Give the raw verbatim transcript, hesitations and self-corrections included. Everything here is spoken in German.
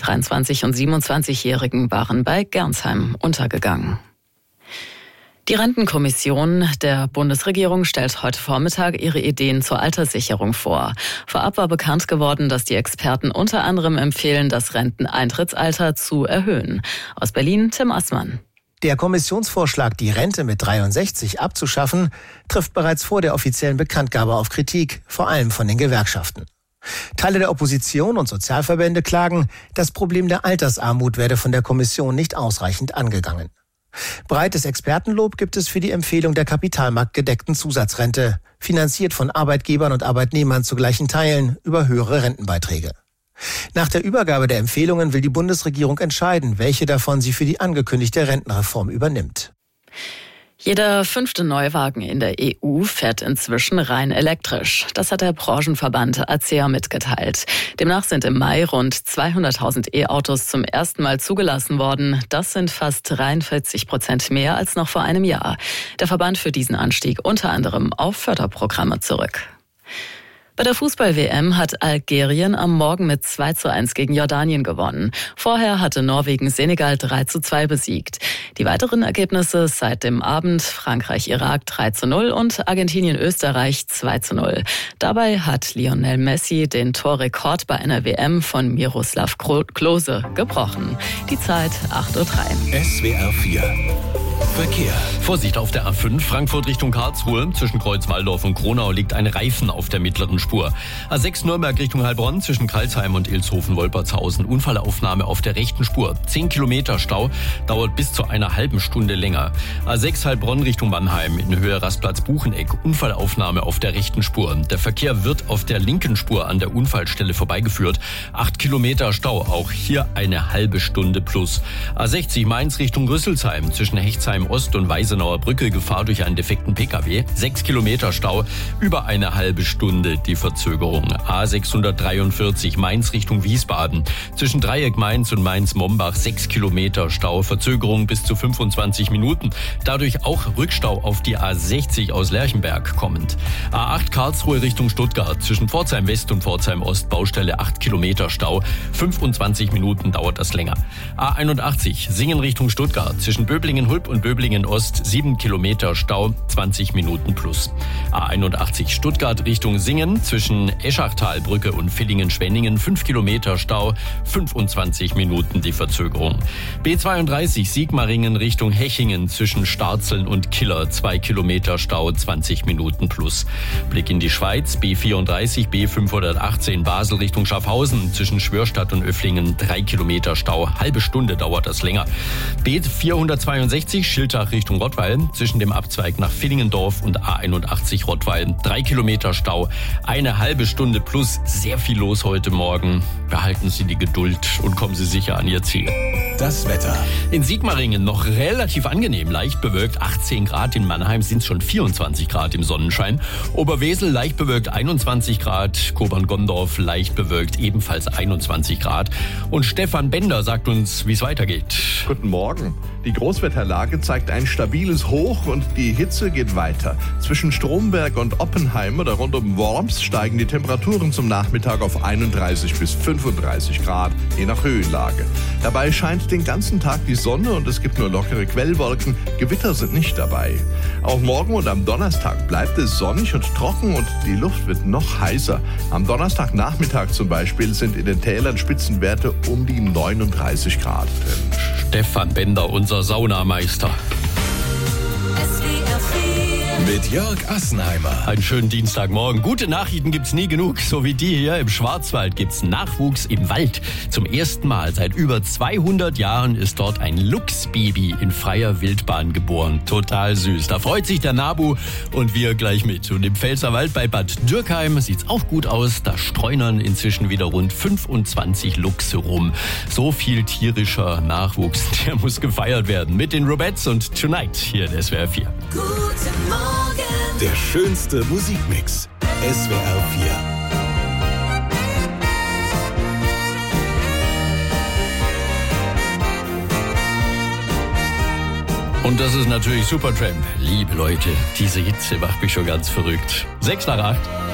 dreiundzwanzig- und siebenundzwanzigjährigen waren bei Gernsheim untergegangen. Die Rentenkommission der Bundesregierung stellt heute Vormittag ihre Ideen zur Alterssicherung vor. Vorab war bekannt geworden, dass die Experten unter anderem empfehlen, das Renteneintrittsalter zu erhöhen. Aus Berlin Tim Assmann. Der Kommissionsvorschlag, die Rente mit dreiundsechzig abzuschaffen, trifft bereits vor der offiziellen Bekanntgabe auf Kritik, vor allem von den Gewerkschaften. Teile der Opposition und Sozialverbände klagen, das Problem der Altersarmut werde von der Kommission nicht ausreichend angegangen. Breites Expertenlob gibt es für die Empfehlung der kapitalmarktgedeckten Zusatzrente, finanziert von Arbeitgebern und Arbeitnehmern zu gleichen Teilen über höhere Rentenbeiträge. Nach der Übergabe der Empfehlungen will die Bundesregierung entscheiden, welche davon sie für die angekündigte Rentenreform übernimmt. Jeder fünfte Neuwagen in der E U fährt inzwischen rein elektrisch. Das hat der Branchenverband A C E A mitgeteilt. Demnach sind im Mai rund zweihunderttausend E-Autos zum ersten Mal zugelassen worden. Das sind fast dreiundvierzig Prozent mehr als noch vor einem Jahr. Der Verband führt diesen Anstieg unter anderem auf Förderprogramme zurück. Bei der Fußball-W M hat Algerien am Morgen mit zwei zu eins gegen Jordanien gewonnen. Vorher hatte Norwegen Senegal drei zu zwei besiegt. Die weiteren Ergebnisse seit dem Abend: Frankreich-Irak drei zu null und Argentinien-Österreich zwei zu null. Dabei hat Lionel Messi den Torrekord bei einer W M von Miroslav Klose gebrochen. Die Zeit acht Uhr drei. S W R vier Verkehr. Vorsicht auf der A fünf, Frankfurt Richtung Karlsruhe. Zwischen Kreuz-Waldorf und Kronau liegt ein Reifen auf der mittleren Spur. A sechs Nürnberg Richtung Heilbronn, zwischen Karlsheim und Ilshofen-Wolpertshausen. Unfallaufnahme auf der rechten Spur. zehn Kilometer Stau, dauert bis zu einer halben Stunde länger. A sechs Heilbronn Richtung Mannheim, in Höhe Rastplatz Bucheneck. Unfallaufnahme auf der rechten Spur. Der Verkehr wird auf der linken Spur an der Unfallstelle vorbeigeführt. acht Kilometer Stau, auch hier eine halbe Stunde plus. A sechzig Mainz Richtung Rüsselsheim, zwischen Hechtsheim Ost und Weisenauer Brücke, Gefahr durch einen defekten Pkw. sechs Kilometer Stau, über eine halbe Stunde die Verzögerung. A sechshundertdreiundvierzig Mainz Richtung Wiesbaden. Zwischen Dreieck Mainz und Mainz-Mombach sechs Kilometer Stau, Verzögerung bis zu fünfundzwanzig Minuten. Dadurch auch Rückstau auf die A sechzig aus Lerchenberg kommend. A acht Karlsruhe Richtung Stuttgart. Zwischen Pforzheim West und Pforzheim Ost Baustelle acht Kilometer Stau. fünfundzwanzig Minuten dauert das länger. A einundachtzig Singen Richtung Stuttgart. Zwischen Böblingen-Hulp und Böblingen Ost sieben Kilometer Stau, zwanzig Minuten plus. A einundachtzig Stuttgart Richtung Singen, zwischen Eschachtalbrücke und Villingen-Schwenningen fünf Kilometer Stau, fünfundzwanzig Minuten die Verzögerung. B zweiunddreißig Sigmaringen Richtung Hechingen, zwischen Starzeln und Killer zwei Kilometer Stau, zwanzig Minuten plus. Blick in die Schweiz, B vierunddreißig B fünfhundertachtzehn Basel Richtung Schaffhausen, zwischen Schwörstadt und Öfflingen drei Kilometer Stau, halbe Stunde dauert das länger. B vierhundertzweiundsechzig Schiltach Richtung Rottweil, zwischen dem Abzweig nach Villingendorf und A einundachtzig Rottweil. Drei Kilometer Stau, eine halbe Stunde plus, sehr viel los heute Morgen. Behalten Sie die Geduld und kommen Sie sicher an Ihr Ziel. Das Wetter. In Sigmaringen noch relativ angenehm, leicht bewölkt, achtzehn Grad. In Mannheim sind es schon vierundzwanzig Grad im Sonnenschein. Oberwesel leicht bewölkt, einundzwanzig Grad. Kobern-Gondorf leicht bewölkt, ebenfalls einundzwanzig Grad. Und Stefan Bender sagt uns, wie es weitergeht. Guten Morgen. Die Großwetterlage zeigt ein stabiles Hoch und die Hitze geht weiter. Zwischen Stromberg und Oppenheim oder rund um Worms steigen die Temperaturen zum Nachmittag auf einunddreißig bis fünfunddreißig Grad, je nach Höhenlage. Dabei scheint den ganzen Tag die Sonne und es gibt nur lockere Quellwolken. Gewitter sind nicht dabei. Auch morgen und am Donnerstag bleibt es sonnig und trocken und die Luft wird noch heißer. Am Donnerstagnachmittag zum Beispiel sind in den Tälern Spitzenwerte um die neununddreißig Grad drin. Stefan Bender, unser Saunameister. Mit Jörg Assenheimer. Einen schönen Dienstagmorgen. Gute Nachrichten gibt's nie genug, so wie die hier. Im Schwarzwald gibt's Nachwuchs im Wald. Zum ersten Mal seit über zweihundert Jahren ist dort ein Luchsbaby in freier Wildbahn geboren. Total süß. Da freut sich der Nabu und wir gleich mit. Und im Pfälzerwald bei Bad Dürkheim sieht's auch gut aus. Da streunern inzwischen wieder rund fünfundzwanzig Luchse rum. So viel tierischer Nachwuchs, der muss gefeiert werden. Mit den Robettes und Tonight hier in S W R vier. Guten Morgen. Der schönste Musikmix. S W R vier. Und das ist natürlich Supertramp. Liebe Leute, diese Hitze macht mich schon ganz verrückt. Sechs nach acht.